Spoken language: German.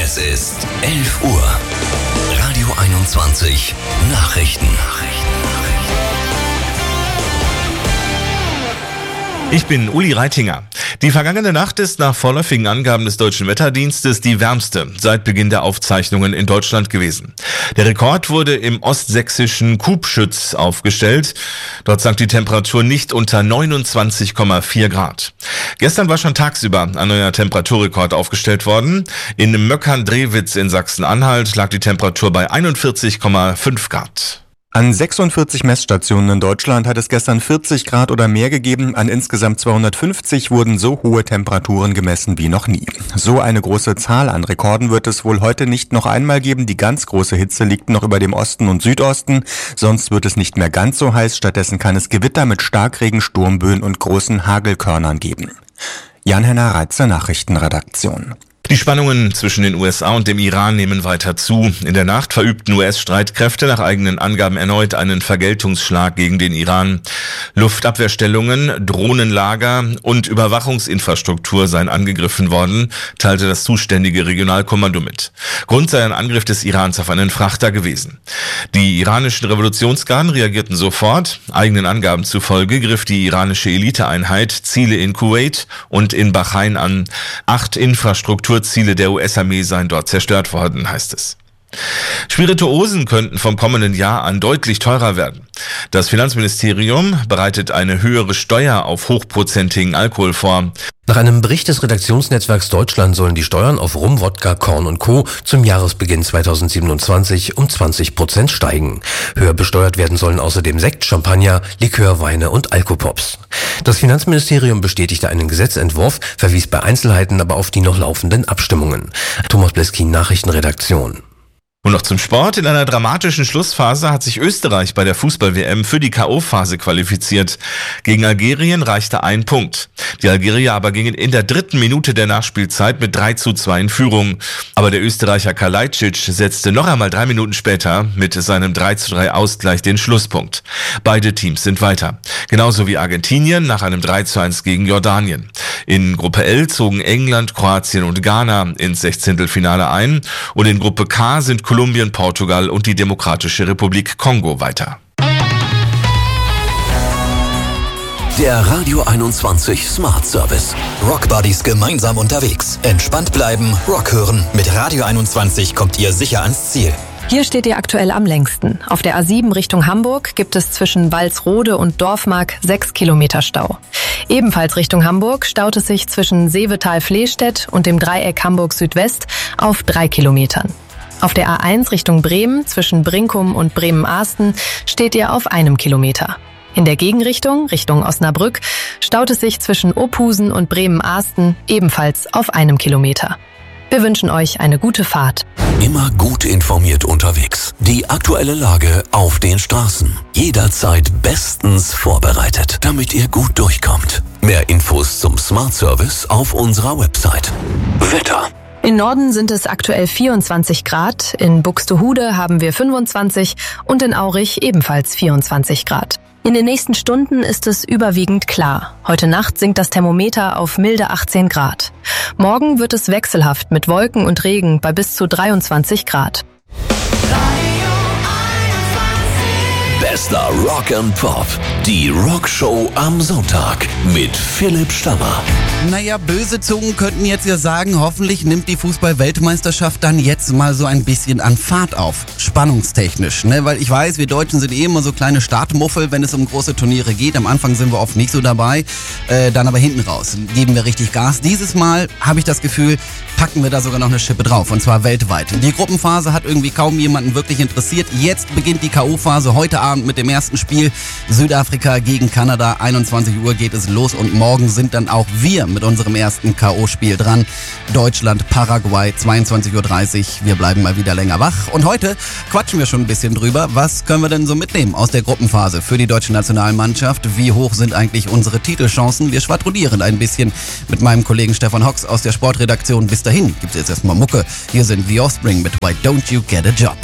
Es ist 11 Uhr. Radio 21 Nachrichten. Ich bin Uli Reitinger. Die vergangene Nacht ist nach vorläufigen Angaben des Deutschen Wetterdienstes die wärmste seit Beginn der Aufzeichnungen in Deutschland gewesen. Der Rekord wurde im ostsächsischen Kubschütz aufgestellt. Dort sank die Temperatur nicht unter 29,4 Grad. Gestern war schon tagsüber ein neuer Temperaturrekord aufgestellt worden. In Möckern-Drewitz in Sachsen-Anhalt lag die Temperatur bei 41,5 Grad. An 46 Messstationen in Deutschland hat es gestern 40 Grad oder mehr gegeben. An insgesamt 250 wurden so hohe Temperaturen gemessen wie noch nie. So eine große Zahl an Rekorden wird es wohl heute nicht noch einmal geben. Die ganz große Hitze liegt noch über dem Osten und Südosten. Sonst wird es nicht mehr ganz so heiß. Stattdessen kann es Gewitter mit Starkregen, Sturmböen und großen Hagelkörnern geben. Jan-Henner Reitzer, Nachrichtenredaktion. Die Spannungen zwischen den USA und dem Iran nehmen weiter zu. In der Nacht verübten US-Streitkräfte nach eigenen Angaben erneut einen Vergeltungsschlag gegen den Iran. Luftabwehrstellungen, Drohnenlager und Überwachungsinfrastruktur seien angegriffen worden, teilte das zuständige Regionalkommando mit. Grund sei ein Angriff des Irans auf einen Frachter gewesen. Die iranischen Revolutionsgarden reagierten sofort. Eigenen Angaben zufolge griff die iranische Eliteeinheit Ziele in Kuwait und in Bahrain an. 8 Infrastrukturziele der US-Armee seien dort zerstört worden, heißt es. Spirituosen könnten vom kommenden Jahr an deutlich teurer werden. Das Finanzministerium bereitet eine höhere Steuer auf hochprozentigen Alkohol vor. Nach einem Bericht des Redaktionsnetzwerks Deutschland sollen die Steuern auf Rum, Wodka, Korn und Co. zum Jahresbeginn 2027 um 20% steigen. Höher besteuert werden sollen außerdem Sekt, Champagner, Likör, Weine und Alkopops. Das Finanzministerium bestätigte einen Gesetzentwurf, verwies bei Einzelheiten aber auf die noch laufenden Abstimmungen. Thomas Bleskin, Nachrichtenredaktion. Und noch zum Sport. In einer dramatischen Schlussphase hat sich Österreich bei der Fußball-WM für die K.O.-Phase qualifiziert. Gegen Algerien reichte ein Punkt. Die Algerier aber gingen in der 3. Minute der Nachspielzeit mit 3:2 in Führung. Aber der Österreicher Kalajdzic setzte noch einmal 3 Minuten später mit seinem 3:3 Ausgleich den Schlusspunkt. Beide Teams sind weiter. Genauso wie Argentinien nach einem 3:1 gegen Jordanien. In Gruppe L zogen England, Kroatien und Ghana ins Sechzehntelfinale ein. Und in Gruppe K sind Kolumbien, Portugal und die Demokratische Republik Kongo weiter. Der Radio 21 Smart Service. Rock Buddies gemeinsam unterwegs. Entspannt bleiben, Rock hören. Mit Radio 21 kommt ihr sicher ans Ziel. Hier steht ihr aktuell am längsten. Auf der A7 Richtung Hamburg gibt es zwischen Walsrode und Dorfmark 6 Kilometer Stau. Ebenfalls Richtung Hamburg staut es sich zwischen Seevetal-Flehstedt und dem Dreieck Hamburg Südwest auf 3 Kilometern. Auf der A1 Richtung Bremen zwischen Brinkum und Bremen-Ahsten steht ihr auf 1 Kilometer. In der Gegenrichtung, Richtung Osnabrück, staut es sich zwischen Ophusen und Bremen-Ahsten ebenfalls auf 1 Kilometer. Wir wünschen euch eine gute Fahrt. Immer gut informiert unterwegs. Die aktuelle Lage auf den Straßen. Jederzeit bestens vorbereitet, damit ihr gut durchkommt. Mehr Infos zum Smart Service auf unserer Website. Wetter. Im Norden sind es aktuell 24 Grad, in Buxtehude haben wir 25 und in Aurich ebenfalls 24 Grad. In den nächsten Stunden ist es überwiegend klar. Heute Nacht sinkt das Thermometer auf milde 18 Grad. Morgen wird es wechselhaft mit Wolken und Regen bei bis zu 23 Grad. Bester Rock and Pop. Die Rockshow am Sonntag mit Philipp Stammer. Naja, böse Zungen könnten jetzt ja sagen, hoffentlich nimmt die Fußball-Weltmeisterschaft dann jetzt mal so ein bisschen an Fahrt auf. Spannungstechnisch, ne? Weil ich weiß, wir Deutschen sind immer so kleine Startmuffel, wenn es um große Turniere geht. Am Anfang sind wir oft nicht so dabei, dann aber hinten raus geben wir richtig Gas. Dieses Mal habe ich das Gefühl, packen wir da sogar noch eine Schippe drauf, und zwar weltweit. Die Gruppenphase hat irgendwie kaum jemanden wirklich interessiert. Jetzt beginnt die K.O.-Phase, heute Abend mit dem ersten Spiel. Südafrika gegen Kanada, 21 Uhr geht es los und morgen sind dann auch wir mit unserem ersten K.O.-Spiel dran. Deutschland, Paraguay, 22:30 Uhr. Wir bleiben mal wieder länger wach. Und heute quatschen wir schon ein bisschen drüber. Was können wir denn so mitnehmen aus der Gruppenphase für die deutsche Nationalmannschaft? Wie hoch sind eigentlich unsere Titelchancen? Wir schwadronieren ein bisschen mit meinem Kollegen Stefan Hox aus der Sportredaktion. Bis dahin gibt's jetzt erstmal Mucke. Hier sind The Offspring mit Why Don't You Get a Job?